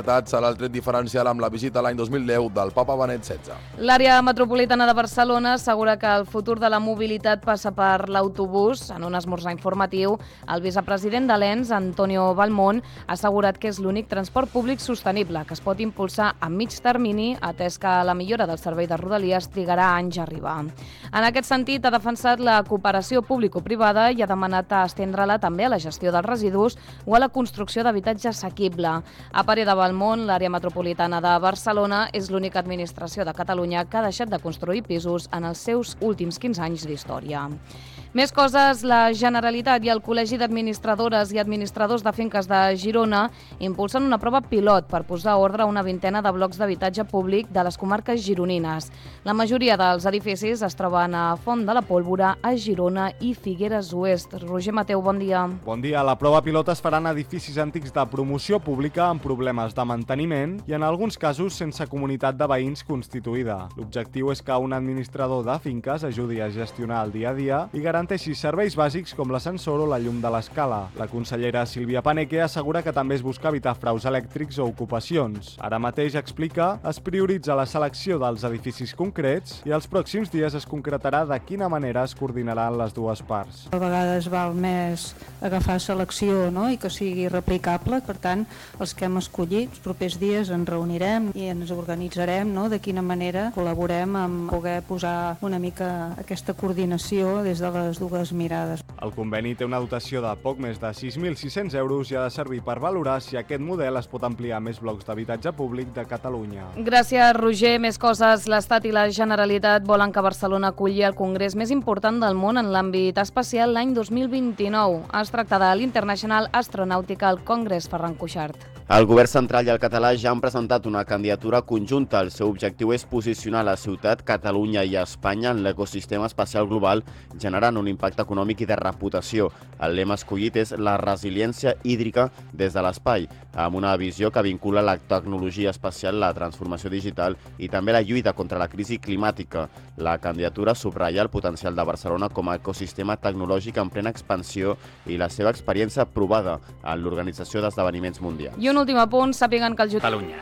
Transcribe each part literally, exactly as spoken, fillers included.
mobilitat serà el tret diferencial amb la visita l'any dos mil deu del papa Benet setze. L'àrea metropolitana de Barcelona assegura que el futur de la mobilitat passa per l'autobús. En un esmorzar informatiu, el vicepresident de l'E N S, Antonio Balmón, ha assegurat que és l'únic transport públic sostenible que es pot impulsar a mig termini, atès que la millora del servei de Rodalies trigarà anys a arribar. En aquest sentit, ha defensat la cooperació público-privada i ha demanat a estendre-la també a la gestió dels residus o a la construcció d'habitatge assequible. A parer de Balmón, l'àrea metropolitana de Barcelona és l'única administració de Catalunya que ha deixat de construir pisos en els seus últims quinze anys d'història. Més coses, la Generalitat i el Col·legi d'Administradores i Administradors de Finques de Girona impulsen una prova pilot per posar ordre a una vintena de blocs d'habitatge públic de les comarques gironines. La majoria dels edificis es troben a Font de la Pólvora, a Girona i Figueres Oest. Roger Mateu, bon dia. Bon dia. La prova pilot es farà en edificis antics de promoció pública amb problemes de manteniment i en alguns casos sense comunitat de veïns constituïda. L'objectiu és que un administrador de finques ajudi a gestionar el dia a dia i garanteixi serveis bàsics com l'ascensor o la llum de l'escala. La consellera Sílvia Paneque assegura que també es busca evitar fraus elèctrics o ocupacions. Ara mateix, explica, es prioritza la selecció dels edificis concrets i els pròxims dies es concretarà de quina manera es coordinaran les dues parts. A vegades val més agafar selecció, no?, i que sigui replicable. Per tant, els que hem escollit, els propers dies ens reunirem i ens organitzarem, no?, de quina manera col·laborem amb poder posar una mica aquesta coordinació des de les dues mirades. El conveni té una dotació de poc més de sis mil sis-cents euros i ha de servir per valorar si aquest model es pot ampliar a més blocs d'habitatge públic de Catalunya. Gràcies, Roger. Més coses. L'Estat i la Generalitat volen que Barcelona aculli el congrés més important del món en l'àmbit espacial l'any dos mil vint-i-nou. Es tracta de l'International Astronautical Congress, Ferran Cuixart. El govern central i el català ja han presentat una candidatura conjunta. El seu objectiu és posicionar la ciutat, Catalunya i Espanya en l'ecosistema espacial global, generant un impacte econòmic i de reputació. El lema escollit és la resiliència hídrica des de l'espai, amb una visió que vincula la tecnologia espacial, la transformació digital i també la lluita contra la crisi climàtica. La candidatura subratlla el potencial de Barcelona com a ecosistema tecnològic en plena expansió i la seva experiència provada en l'organització d'esdeveniments mundials. I un últim apunt, sàpiguen que el jutge... Catalunya.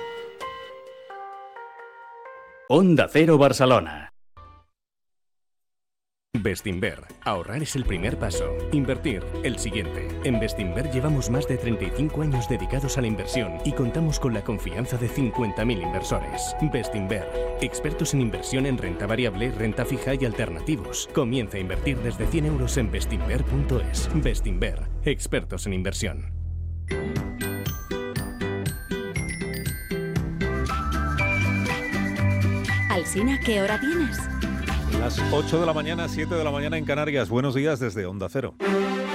Onda Cero Barcelona. Bestinver. Ahorrar es el primer paso. Invertir, el siguiente. En Bestinver llevamos más de treinta y cinco años dedicados a la inversión y contamos con la confianza de cincuenta mil inversores. Bestinver. Expertos en inversión en renta variable, renta fija y alternativos. Comienza a invertir desde cien euros en bestinver punto es. Bestinver. Expertos en inversión. Alsina, ¿qué hora tienes? Las ocho de la mañana, siete de la mañana en Canarias. Buenos días desde Onda Cero.